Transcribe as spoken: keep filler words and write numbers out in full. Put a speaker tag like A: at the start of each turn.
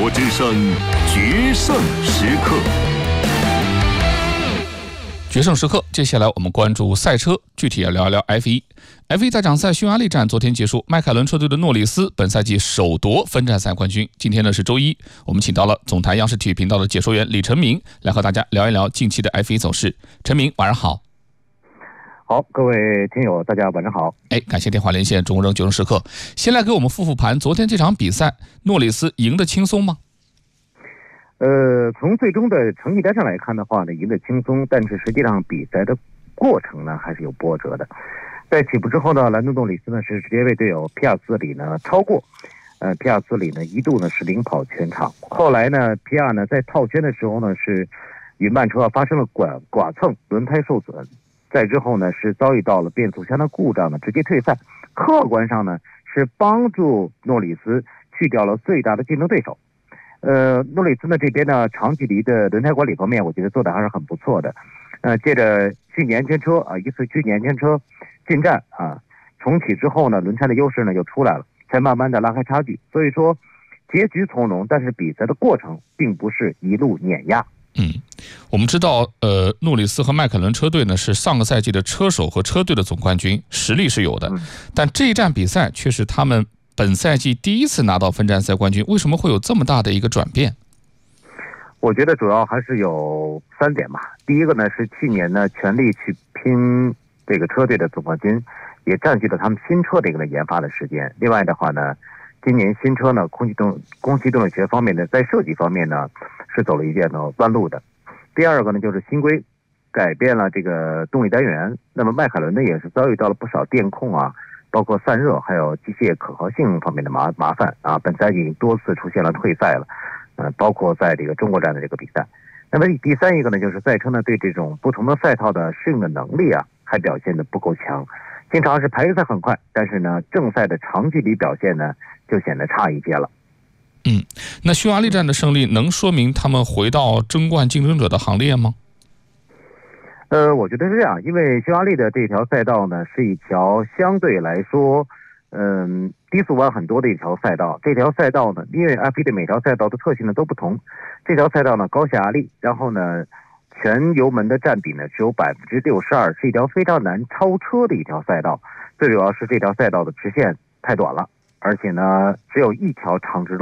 A: 国之声决胜时刻。
B: 决胜时刻，接下来我们关注赛车，具体要聊一聊 F 一。F 一 在场赛匈牙利站昨天结束，迈凯伦车队的诺里斯本赛季首夺分站赛冠军。今天呢是周一，我们请到了总台央视体育频道的解说员李成明来和大家聊一聊近期的 F 一 走势。成明，晚上好。
C: 好，各位听友，大家晚上好。
B: 哎，感谢电话连线中国人决胜时刻。先来给我们复复盘昨天这场比赛，诺里斯赢得轻松吗？
C: 呃，从最终的成绩单上来看的话呢，赢得轻松，但是实际上比赛的过程呢还是有波折的。在起步之后呢，兰顿诺里斯呢是直接为队友皮亚兹里呢超过，呃，皮亚兹里呢一度呢是领跑全场。后来呢，皮亚呢在套圈的时候呢是与慢车发生了剐剐蹭，轮胎受损。再之后呢是遭遇到了变速箱的故障呢，直接退赛。客观上呢是帮助诺里斯去掉了最大的竞争对手。呃，诺里斯呢这边呢，长距离的轮胎管理方面，我觉得做的还是很不错的。呃，借着去年前车啊，一次去年前车进站啊，重启之后呢，轮胎的优势呢就出来了，才慢慢的拉开差距。所以说，结局从容，但是比赛的过程并不是一路碾压。
B: 嗯，我们知道，呃，诺里斯和迈凯伦车队呢是上个赛季的车手和车队的总冠军，实力是有的，
C: 嗯、
B: 但这一站比赛却是他们本赛季第一次拿到分站赛冠军，为什么会有这么大的一个转变？
C: 我觉得主要还是有三点吧。第一个呢是去年呢全力去拼这个车队的总冠军，也占据了他们新车的一个研发的时间。另外的话呢，今年新车呢空气动空气动力学方面的在设计方面呢是走了一遍呢弯路的。第二个呢就是新规改变了这个动力单元，那么迈凯伦呢也是遭遇到了不少电控啊，包括散热还有机械可靠性方面的麻麻烦啊，本赛季多次出现了退赛了。呃，包括在这个中国站的这个比赛。那么第三一个呢，就是赛车呢对这种不同的赛套的适应的能力啊，还表现的不够强，经常是排赛很快，但是呢正赛的长距离表现呢就显得差一些了。
B: 嗯，那匈牙利站的胜利能说明他们回到争冠竞争者的行列吗？
C: 呃，我觉得是这样，因为匈牙利的这条赛道呢是一条相对来说嗯，低速弯很多的一条赛道。这条赛道呢，因为 F 一 的每条赛道的特性呢都不同，这条赛道呢高下压力，然后呢全油门的占比呢只有百分之六十二，是一条非常难超车的一条赛道。最主要是这条赛道的直线太短了，而且呢只有一条长直路。